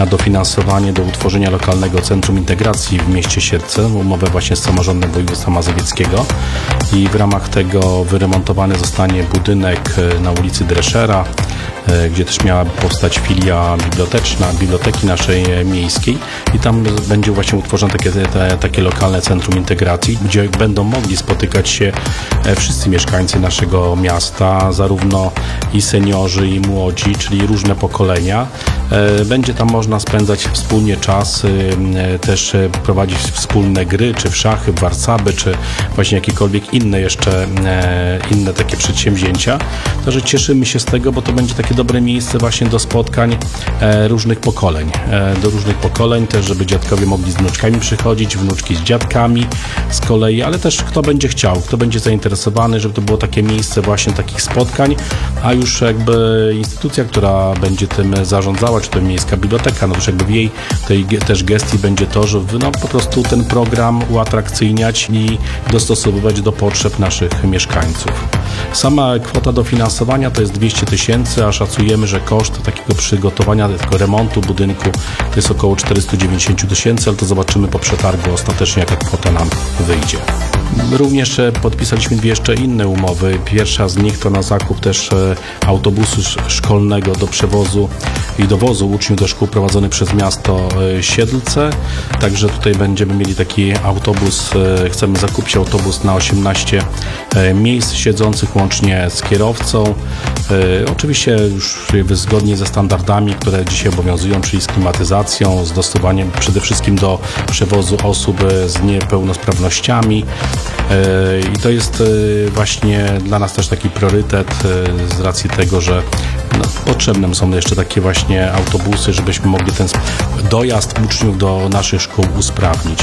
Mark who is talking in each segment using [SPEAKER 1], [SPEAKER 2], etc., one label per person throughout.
[SPEAKER 1] na dofinansowanie do utworzenia lokalnego Centrum Integracji w mieście Siedlce, umowę właśnie z samorządem województwa mazowieckiego i w ramach tego wyremontowany zostanie budynek na ulicy Dreschera, gdzie też miała powstać filia biblioteczna, biblioteki naszej miejskiej i tam będzie właśnie utworzone takie lokalne Centrum Integracji, gdzie będą mogli spotykać się wszyscy mieszkańcy naszego miasta, zarówno i seniorzy, i młodzi, czyli różne pokolenia. Będzie tam można spędzać wspólnie czas, też prowadzić wspólne gry, czy w szachy, w warcaby, czy właśnie jakiekolwiek inne takie przedsięwzięcia. Także cieszymy się z tego, bo to będzie takie dobre miejsce właśnie do spotkań różnych pokoleń, też żeby dziadkowie mogli z wnuczkami przychodzić, wnuczki z dziadkami z kolei, ale też kto będzie chciał, kto będzie zainteresowany, żeby to było takie miejsce właśnie takich spotkań, a już jakby instytucja, która będzie tym zarządzała, czy to miejska biblioteka, no już jakby w jej tej też gestii będzie to, żeby po prostu ten program uatrakcyjniać i dostosowywać do potrzeb naszych mieszkańców. Sama kwota dofinansowania to jest 200 000, a szacujemy, że koszt takiego przygotowania, tego remontu budynku to jest około 490 000, ale to zobaczymy po przetargu ostatecznie, jaka kwota nam wyjdzie. Również podpisaliśmy dwie jeszcze inne umowy. Pierwsza z nich to na zakup też autobusu szkolnego do przewozu i dowozu uczniów do szkół prowadzony przez miasto Siedlce. Także tutaj będziemy mieli taki autobus, chcemy zakupić autobus na 18 miejsc siedzących łącznie z kierowcą. Oczywiście już zgodnie ze standardami, które dzisiaj obowiązują, czyli z klimatyzacją, z dostosowaniem przede wszystkim do przewozu osób z niepełnosprawnościami. I to jest właśnie dla nas też taki priorytet z racji tego, że potrzebne są jeszcze takie właśnie autobusy, żebyśmy mogli ten dojazd uczniów do naszych szkół usprawnić.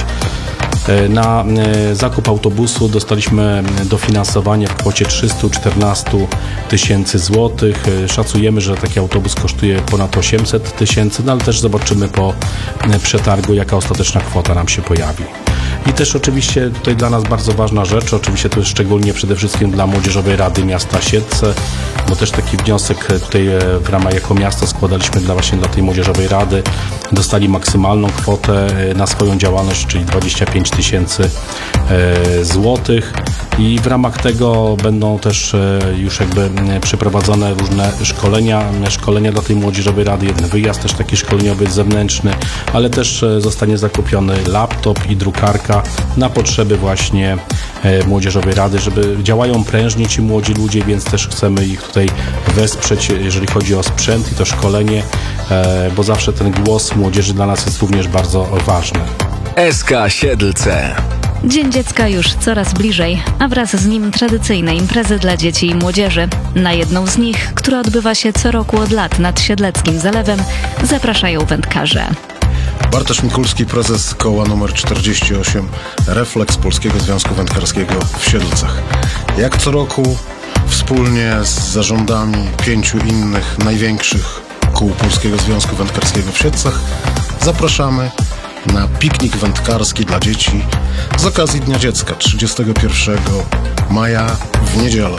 [SPEAKER 1] Na zakup autobusu dostaliśmy dofinansowanie w kwocie 314 000 złotych. Szacujemy, że taki autobus kosztuje ponad 800 000, no ale też zobaczymy po przetargu, jaka ostateczna kwota nam się pojawi. I też oczywiście tutaj dla nas bardzo ważna rzecz, oczywiście to jest szczególnie przede wszystkim dla Młodzieżowej Rady Miasta Siedlce, bo też taki wniosek tutaj w ramach jako miasto składaliśmy dla tej Młodzieżowej Rady. Dostali maksymalną kwotę na swoją działalność, czyli 25 000 złotych i w ramach tego będą też już jakby przeprowadzone różne szkolenia dla tej Młodzieżowej Rady, jeden wyjazd też taki szkoleniowy zewnętrzny, ale też zostanie zakupiony laptop i drukarka na potrzeby właśnie Młodzieżowej Rady, żeby działają prężnie ci młodzi ludzie, więc też chcemy ich tutaj wesprzeć, jeżeli chodzi o sprzęt i to szkolenie, bo zawsze ten głos młodzieży dla nas jest również bardzo ważny.
[SPEAKER 2] SK Siedlce.
[SPEAKER 3] Dzień Dziecka już coraz bliżej, a wraz z nim tradycyjne imprezy dla dzieci i młodzieży. Na jedną z nich, która odbywa się co roku od lat nad Siedleckim Zalewem, zapraszają wędkarze.
[SPEAKER 4] Bartosz Mikulski, prezes koła nr 48 Refleks Polskiego Związku Wędkarskiego w Siedlcach. Jak co roku wspólnie z zarządami 5 innych największych kół Polskiego Związku Wędkarskiego w Siedlcach zapraszamy na piknik wędkarski dla dzieci z okazji Dnia Dziecka 31 maja w niedzielę.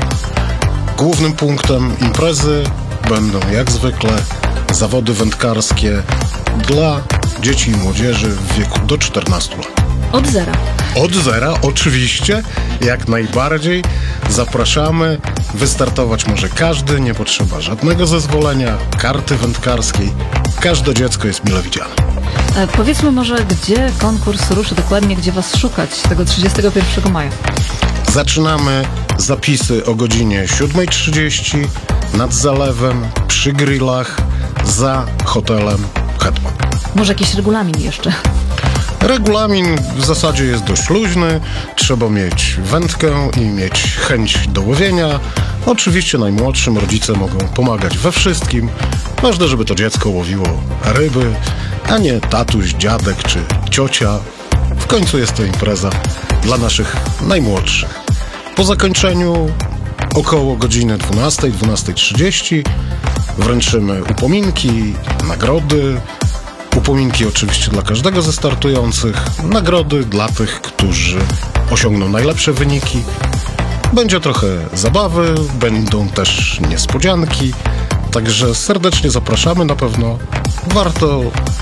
[SPEAKER 4] Głównym punktem imprezy będą jak zwykle zawody wędkarskie dla dzieci i młodzieży w wieku do 14 lat.
[SPEAKER 3] Od zera.
[SPEAKER 4] Od zera, oczywiście, jak najbardziej. Zapraszamy. Wystartować może każdy, nie potrzeba żadnego zezwolenia, karty wędkarskiej. Każde dziecko jest mile widziane.
[SPEAKER 5] Powiedzmy może, gdzie konkurs ruszy dokładnie, gdzie Was szukać tego 31 maja?
[SPEAKER 4] Zaczynamy zapisy o godzinie 7:30 nad zalewem, przy grillach, za hotelem Hetman.
[SPEAKER 5] Może jakiś regulamin jeszcze?
[SPEAKER 4] Regulamin w zasadzie jest dość luźny. Trzeba mieć wędkę i mieć chęć do łowienia. Oczywiście najmłodszym rodzice mogą pomagać we wszystkim. Ważne, żeby to dziecko łowiło ryby, a nie tatuś, dziadek czy ciocia. W końcu jest to impreza dla naszych najmłodszych. Po zakończeniu około godziny 12:30 wręczymy upominki, nagrody. Upominki oczywiście dla każdego ze startujących, nagrody dla tych, którzy osiągną najlepsze wyniki. Będzie trochę zabawy, będą też niespodzianki, także serdecznie zapraszamy, na pewno warto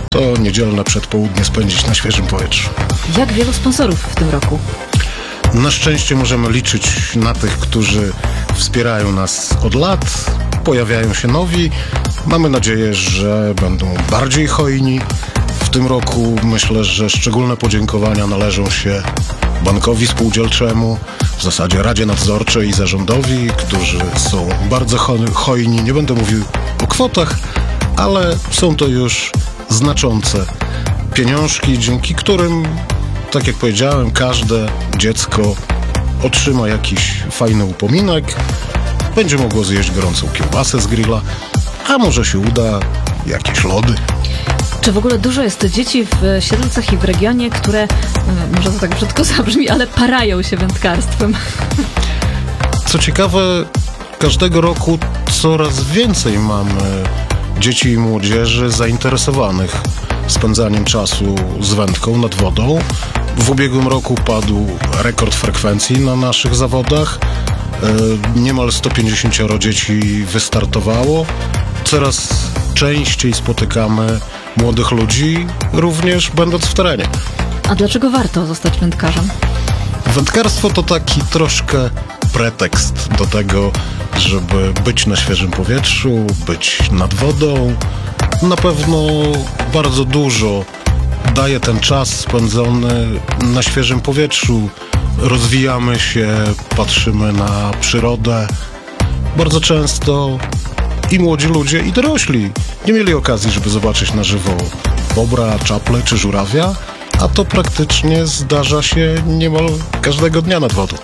[SPEAKER 4] to niedzielne przedpołudnie spędzić na świeżym powietrzu.
[SPEAKER 5] Jak wielu sponsorów w tym roku?
[SPEAKER 4] Na szczęście możemy liczyć na tych, którzy wspierają nas od lat. Pojawiają się nowi. Mamy nadzieję, że będą bardziej hojni. W tym roku myślę, że szczególne podziękowania należą się Bankowi Spółdzielczemu, w zasadzie Radzie Nadzorczej i Zarządowi, którzy są bardzo hojni. Nie będę mówił o kwotach, ale są to już znaczące pieniążki, dzięki którym, tak jak powiedziałem, każde dziecko otrzyma jakiś fajny upominek, będzie mogło zjeść gorącą kiełbasę z grilla, a może się uda jakieś lody.
[SPEAKER 5] Czy w ogóle dużo jest dzieci w Siedlcach i w regionie, które, może to tak brzydko zabrzmi, ale parają się wędkarstwem?
[SPEAKER 4] Co ciekawe, każdego roku coraz więcej mamy dzieci i młodzieży zainteresowanych spędzaniem czasu z wędką nad wodą. W ubiegłym roku padł rekord frekwencji na naszych zawodach. Niemal 150 dzieci wystartowało. Coraz częściej spotykamy młodych ludzi, również będąc w terenie.
[SPEAKER 5] A dlaczego warto zostać wędkarzem?
[SPEAKER 4] Wędkarstwo to taki troszkę pretekst do tego, żeby być na świeżym powietrzu, być nad wodą. Na pewno bardzo dużo daje ten czas spędzony na świeżym powietrzu. Rozwijamy się, patrzymy na przyrodę. Bardzo często i młodzi ludzie, i dorośli nie mieli okazji, żeby zobaczyć na żywo bobra, czaple czy żurawia, a to praktycznie zdarza się niemal każdego dnia nad wodą.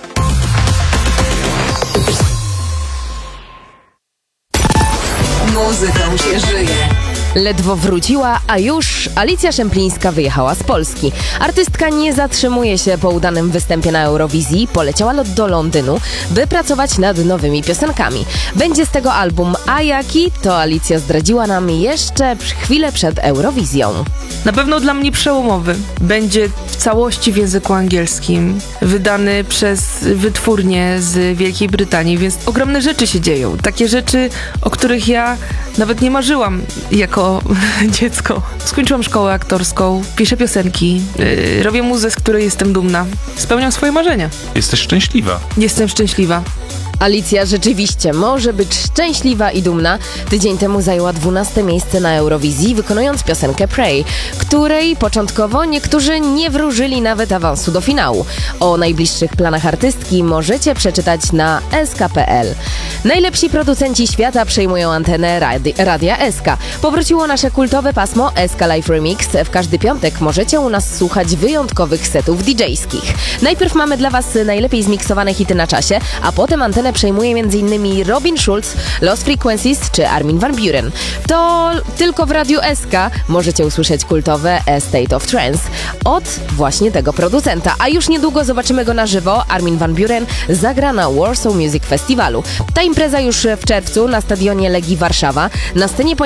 [SPEAKER 6] Muzyką się żyje. Ledwo wróciła, a już Alicja Szemplińska wyjechała z Polski. Artystka nie zatrzymuje się po udanym występie na Eurowizji. Poleciała do Londynu, by pracować nad nowymi piosenkami. Będzie z tego album, a jaki, to Alicja zdradziła nam jeszcze chwilę przed Eurowizją.
[SPEAKER 7] Na pewno dla mnie przełomowy. Będzie w całości w języku angielskim, wydany przez wytwórnię z Wielkiej Brytanii, więc ogromne rzeczy się dzieją. Takie rzeczy, o których ja nawet nie marzyłam jako dziecko. Skończyłam szkołę aktorską, piszę piosenki, robię muzę, z której jestem dumna. Spełniam swoje marzenia.
[SPEAKER 8] Jesteś szczęśliwa.
[SPEAKER 7] Jestem szczęśliwa.
[SPEAKER 6] Alicja rzeczywiście może być szczęśliwa i dumna. Tydzień temu zajęła 12. miejsce na Eurowizji, wykonując piosenkę Pray, której początkowo niektórzy nie wróżyli nawet awansu do finału. O najbliższych planach artystki możecie przeczytać na sk.pl. Najlepsi producenci świata przejmują antenę Radia SK. Powróciło nasze kultowe pasmo SK Live Remix. W każdy piątek możecie u nas słuchać wyjątkowych setów DJ-skich. Najpierw mamy dla Was najlepiej zmiksowane hity na czasie, a potem antenę przejmuje m.in. Robin Schulz, Lost Frequencies czy Armin van Buuren. To tylko w Radiu SK możecie usłyszeć kultowe A State of Trance od właśnie tego producenta. A już niedługo zobaczymy go na żywo. Armin van Buuren zagra na Warsaw Music Festivalu. Ta impreza już w czerwcu na stadionie Legii Warszawa. Na scenie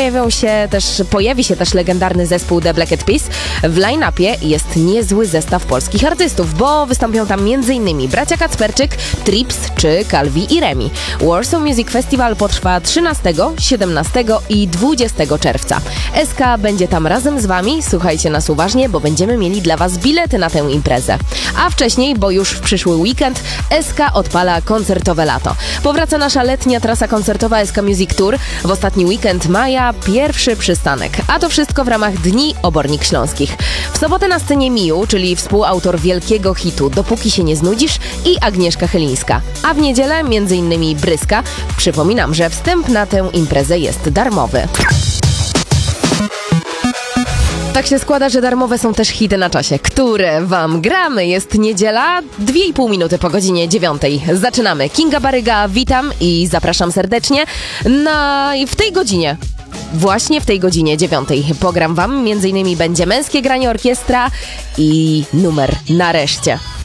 [SPEAKER 6] pojawi się też legendarny zespół The Black Eyed Peas. W line-upie jest niezły zestaw polskich artystów, bo wystąpią tam m.in. bracia Kacperczyk, Trips czy Calvi i Remi. Warsaw Music Festival potrwa 13, 17 i 20 czerwca. SK będzie tam razem z Wami. Słuchajcie nas uważnie, bo będziemy mieli dla Was bilety na tę imprezę. A wcześniej, bo już w przyszły weekend, SK odpala koncertowe lato. Powraca nasza letnia trasa koncertowa SK Music Tour. W ostatni weekend maja pierwszy przystanek. A to wszystko w ramach Dni Obornik Śląskich. W sobotę na scenie Miu, czyli współautor wielkiego hitu Dopóki się nie znudzisz i Agnieszka Chylińska. A w niedzielę m.in. Bryska. Przypominam, że wstęp na tę imprezę jest darmowy. Tak się składa, że darmowe są też hity na czasie, które Wam gramy. Jest niedziela, 2,5 minuty po godzinie 9. Zaczynamy. Kinga Baryga, witam i zapraszam serdecznie w tej godzinie. Właśnie w tej godzinie 9 pogram Wam. M.in. będzie Męskie Granie Orkiestra i numer Nareszcie.